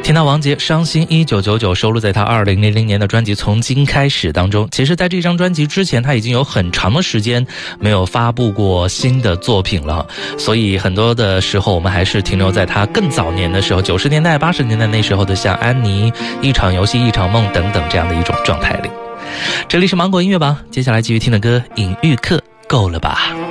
听到王杰《伤心1999》收录在他2000年的专辑《从今开始》当中。其实在这张专辑之前，他已经有很长的时间没有发布过新的作品了，所以很多的时候我们还是停留在他更早年的时候，90年代80年代那时候的像安妮、一场游戏一场梦等等这样的一种状态里。这里是芒果音乐榜，接下来继续听的歌《隐喻课》，够了吧。